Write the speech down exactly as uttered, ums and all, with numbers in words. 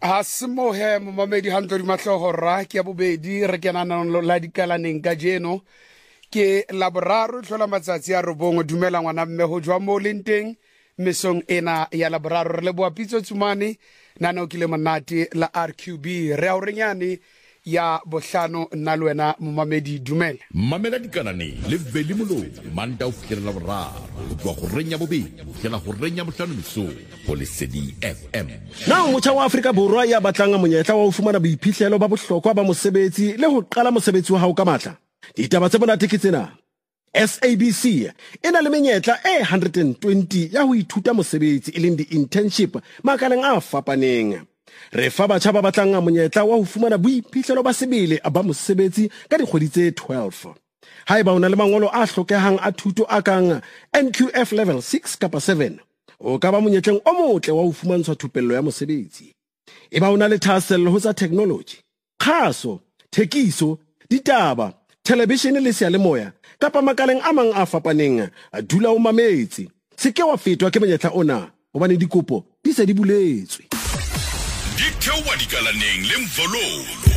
Ha se mohe momamedi hanto di matlogorra ke ya bobedi re kenana la dikalaneng ka jeno ke laboraro hlola matsatsi a robongo dumela ngwana mme ho jwa mo lenteng mesong ena ya laboraro re le boapitso tsumane nana o kile monate la R Q B re a renyane ya bohlano nna le wena momamedi dumela mamela dikanane le veli molo manda o fihlela boraro go tswa go renya bobedi fihlela go renya bohlano mesong go Lesedi F M. Na motjha wa Afrika Borwa ya batlang monyetla wa ho fumana boiphihlelo ba bohlokwa ba mosebetsi le ho qala mosebetsi wa hao ka matla. Ditaba tse monate ke tsena. S A B C ena le menyetla e one hundred twenty ya ho ithuta mosebetsi e leng di-internship makaleng a fapaneng. Re fa batjha ba batlang monyetla wa ho fumana boiphihlelo ba sebele ba mosebetsi ka dikgwedi tse twelve. Haeba o na le mangolo a hlokehang a thuto a kang N Q F level six kapa seven, o ka ba monyetleng o motle wa ho fumantshwa thupello ya mosebetsi. Eba o na le thahasello ho tsa technology, kgaso, thekiso, ditaba, television le seyalemoya kapa makaleng a mang a fapaneng, dula o mametse. Se ke wa fetwa ke monyetla ona hobane dikopo di se di buletswe. Di theoha dikalaneng le mvololo.